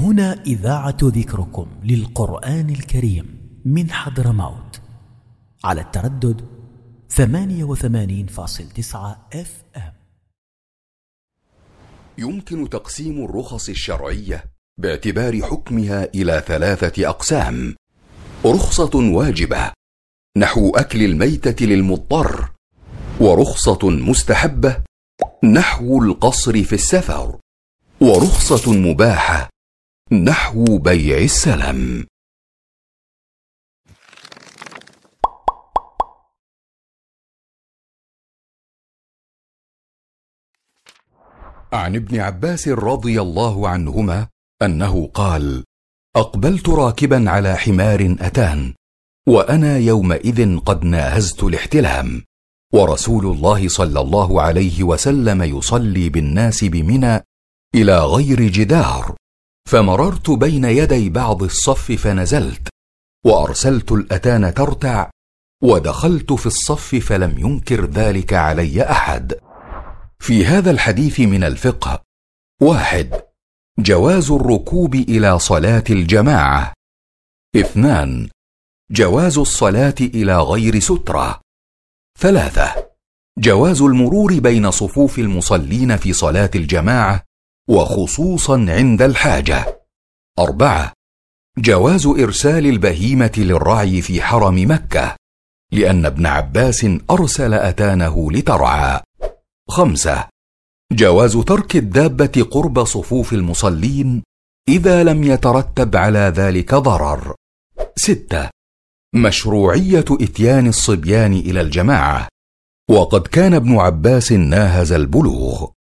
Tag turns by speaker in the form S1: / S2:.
S1: هنا إذاعة ذكركم للقرآن الكريم من حضرموت على التردد 88.9 FM.
S2: يمكن تقسيم الرخص الشرعية باعتبار حكمها إلى 3 أقسام: رخصة واجبة نحو أكل الميتة للمضطر، ورخصة مستحبة نحو القصر في السفر، ورخصة مباحة نحو بيع السلم. عن ابن عباس رضي الله عنهما أنه قال: أقبلت راكبا على حمار أتان، وأنا يومئذ قد ناهزت الاحتلام، ورسول الله صلى الله عليه وسلم يصلي بالناس بمنى إلى غير جدار، فمررت بين يدي بعض الصف فنزلت، وأرسلت الأتان ترتع، ودخلت في الصف فلم ينكر ذلك علي أحد. في هذا الحديث من الفقه: 1. جواز الركوب إلى صلاة الجماعة. 2. جواز الصلاة إلى غير سترة. 3. جواز المرور بين صفوف المصلين في صلاة الجماعة وخصوصا عند الحاجة. 4. جواز إرسال البهيمة للرعي في حرم مكة، لأن ابن عباس أرسل أتانه لترعى. 5. جواز ترك الدابة قرب صفوف المصلين إذا لم يترتب على ذلك ضرر. 6. مشروعية إتيان الصبيان إلى الجماعة، وقد كان ابن عباس ناهز البلوغ.